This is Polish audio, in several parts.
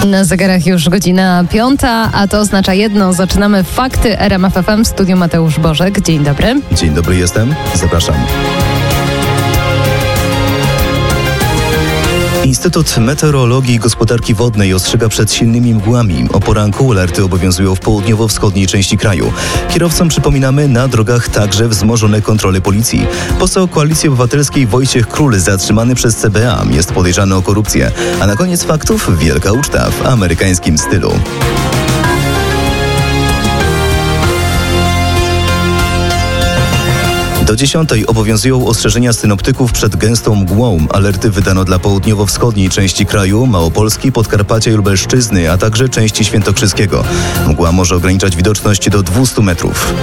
Na zegarach już godzina 5, a to oznacza jedno. Zaczynamy Fakty RMF FM. W studiu Mateusz Bożek. Dzień dobry. Dzień dobry, jestem. Zapraszam. Instytut Meteorologii i Gospodarki Wodnej ostrzega przed silnymi mgłami. O poranku alerty obowiązują w południowo-wschodniej części kraju. Kierowcom przypominamy, na drogach także wzmożone kontrole policji. Poseł Koalicji Obywatelskiej Wojciech Król, zatrzymany przez CBA, jest podejrzany o korupcję. A na koniec faktów wielka uczta w amerykańskim stylu. Do 10 obowiązują ostrzeżenia synoptyków przed gęstą mgłą. Alerty wydano dla południowo-wschodniej części kraju, Małopolski, Podkarpacia i Lubelszczyzny, a także części Świętokrzyskiego. Mgła może ograniczać widoczność do 200 metrów.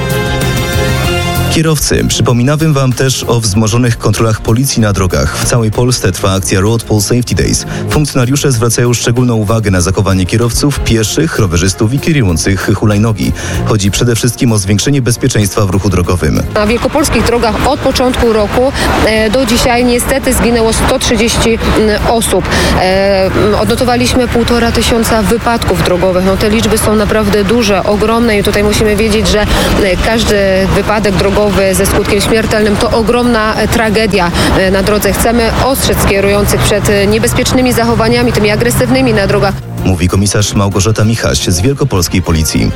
Kierowcy, przypominamy Wam też o wzmożonych kontrolach policji na drogach. W całej Polsce trwa akcja Road Pol Safety Days. Funkcjonariusze zwracają szczególną uwagę na zachowanie kierowców, pieszych, rowerzystów i kierujących hulajnogi. Chodzi przede wszystkim o zwiększenie bezpieczeństwa w ruchu drogowym. Na wielkopolskich drogach od początku roku do dzisiaj niestety zginęło 130 osób. Odnotowaliśmy 1500 wypadków drogowych. Te liczby są naprawdę duże, ogromne i tutaj musimy wiedzieć, że każdy wypadek drogowy ze skutkiem śmiertelnym to ogromna tragedia na drodze. Chcemy ostrzec kierujących przed niebezpiecznymi zachowaniami, tymi agresywnymi na drogach. Mówi komisarz Małgorzata Michaś z Wielkopolskiej Policji.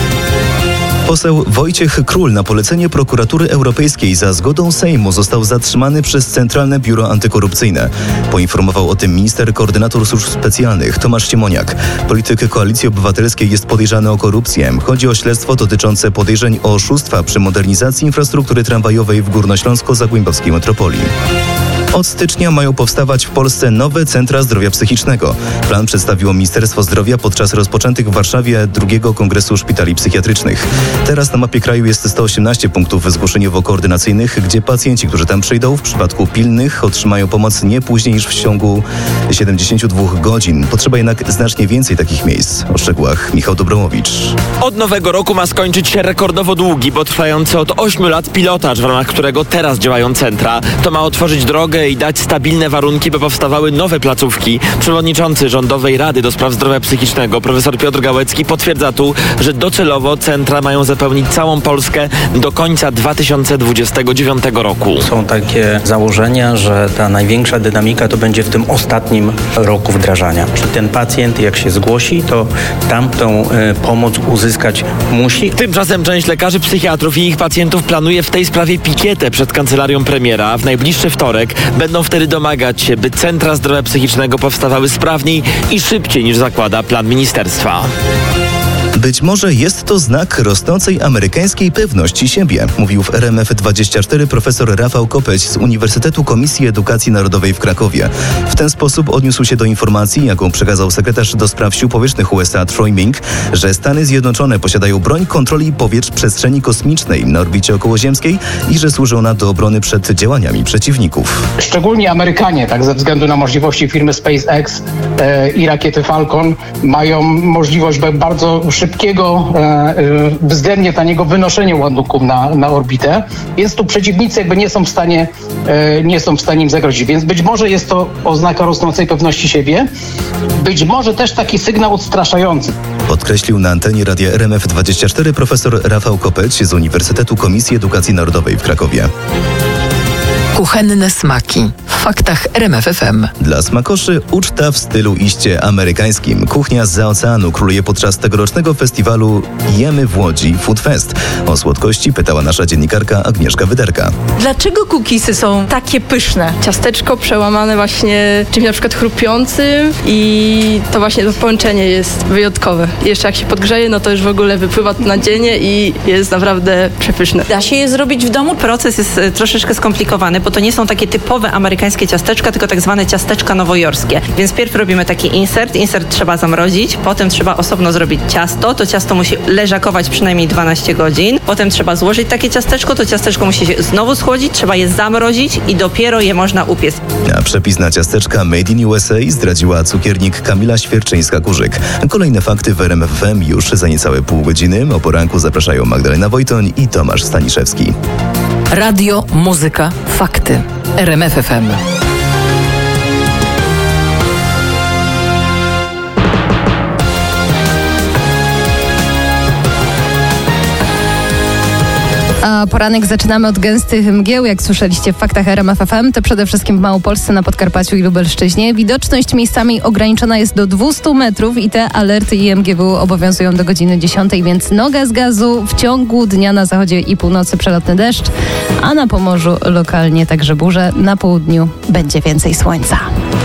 Poseł Wojciech Król na polecenie Prokuratury Europejskiej za zgodą Sejmu został zatrzymany przez Centralne Biuro Antykorupcyjne. Poinformował o tym minister koordynator służb specjalnych Tomasz Siemoniak. Polityk Koalicji Obywatelskiej jest podejrzany o korupcję. Chodzi o śledztwo dotyczące podejrzeń o oszustwa przy modernizacji infrastruktury tramwajowej w górnośląsko-zagłębiowskiej metropolii. Od stycznia mają powstawać w Polsce nowe centra zdrowia psychicznego. Plan przedstawiło Ministerstwo Zdrowia podczas rozpoczętych w Warszawie drugiego Kongresu Szpitali Psychiatrycznych. Teraz na mapie kraju jest 118 punktów zgłoszeniowo-koordynacyjnych, gdzie pacjenci, którzy tam przyjdą, w przypadku pilnych otrzymają pomoc nie później niż w ciągu 72 godzin. Potrzeba jednak znacznie więcej takich miejsc. O szczegółach Michał Dobromowicz. Od nowego roku ma skończyć się rekordowo długi, bo trwający od 8 lat pilotaż, w ramach którego teraz działają centra. To ma otworzyć drogę i dać stabilne warunki, by powstawały nowe placówki. Przewodniczący Rządowej Rady do Spraw Zdrowia Psychicznego profesor Piotr Gałecki potwierdza tu, że docelowo centra mają zapełnić całą Polskę do końca 2029 roku. Są takie założenia, że ta największa dynamika to będzie w tym ostatnim roku wdrażania. Czyli ten pacjent, jak się zgłosi, to tam tą pomoc uzyskać musi. Tymczasem część lekarzy psychiatrów i ich pacjentów planuje w tej sprawie pikietę przed kancelarią premiera. W najbliższy wtorek będą wtedy domagać się, by centra zdrowia psychicznego powstawały sprawniej i szybciej niż zakłada plan ministerstwa. Być może jest to znak rosnącej amerykańskiej pewności siebie, mówił w RMF24 profesor Rafał Kopeć z Uniwersytetu Komisji Edukacji Narodowej w Krakowie. W ten sposób odniósł się do informacji, jaką przekazał sekretarz do spraw sił powietrznych USA Troy Mink, że Stany Zjednoczone posiadają broń kontroli powietrz przestrzeni kosmicznej na orbicie okołoziemskiej i że służy ona do obrony przed działaniami przeciwników. Szczególnie Amerykanie, tak ze względu na możliwości firmy SpaceX i rakiety Falcon, mają możliwość bardzo szybkiego, względnie taniego wynoszenia ładunków na orbitę, więc tu przeciwnicy jakby nie są w stanie im zagrozić. Więc być może jest to oznaka rosnącej pewności siebie, być może też taki sygnał odstraszający. Podkreślił na antenie radia RMF24 profesor Rafał Kopeć z Uniwersytetu Komisji Edukacji Narodowej w Krakowie. Kuchenne smaki w faktach RMF FM. Dla smakoszy uczta w stylu iście amerykańskim. Kuchnia zza oceanu króluje podczas tegorocznego festiwalu Jemy w Łodzi Food Fest. O słodkości pytała nasza dziennikarka Agnieszka Wyderka. Dlaczego cookiesy są takie pyszne? Ciasteczko przełamane właśnie czymś na przykład chrupiącym i to właśnie to połączenie jest wyjątkowe. Jeszcze jak się podgrzeje, no to już w ogóle wypływa to nadzienie i jest naprawdę przepyszne. Da się je zrobić w domu? Proces jest troszeczkę skomplikowany, bo to nie są takie typowe amerykańskie ciasteczka, tylko tak zwane ciasteczka nowojorskie. Więc pierw robimy taki insert. Insert trzeba zamrozić, potem trzeba osobno zrobić ciasto. To ciasto musi leżakować przynajmniej 12 godzin. Potem trzeba złożyć takie ciasteczko. To ciasteczko musi się znowu schłodzić, trzeba je zamrozić i dopiero je można upiec. A przepis na ciasteczka Made in USA zdradziła cukiernik Kamila Świerczyńska-Kurzyk. Kolejne fakty w RMF FM już za niecałe pół godziny. O poranku zapraszają Magdalena Wojtoń i Tomasz Staniszewski. Radio, muzyka, fakty. RMF FM. A poranek zaczynamy od gęstych mgieł, jak słyszeliście w faktach RMF FM. To przede wszystkim w Małopolsce, na Podkarpaciu i Lubelszczyźnie. Widoczność miejscami ograniczona jest do 200 metrów i te alerty IMGW obowiązują do godziny 10, więc noga z gazu. W ciągu dnia na zachodzie i północy przelotny deszcz, a na Pomorzu lokalnie także burze. Na południu będzie więcej słońca.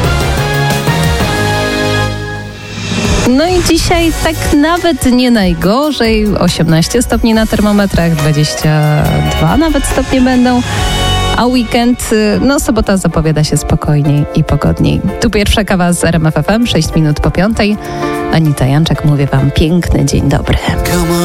No i dzisiaj tak nawet nie najgorzej. 18 stopni na termometrach, 22 nawet stopnie będą. A weekend, sobota zapowiada się spokojniej i pogodniej. Tu pierwsza kawa z RMF FM, 6 minut po 5. Anita Janczak, mówię wam piękny dzień dobry.